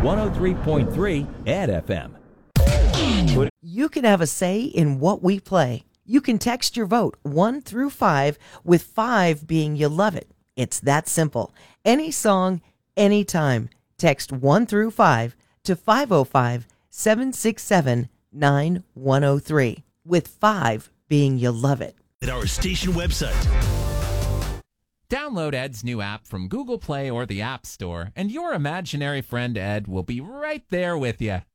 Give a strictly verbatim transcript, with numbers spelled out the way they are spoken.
one oh three point three Ed F M. You can have a say in what we play. You can text your vote one through five, with five being you love it. It's that simple. Any song, anytime. Text one through five to five oh five, seven six seven, nine one oh three, with five being you love it. At our station website. Download Ed's new app from Google Play or the App Store, and your imaginary friend Ed will be right there with you.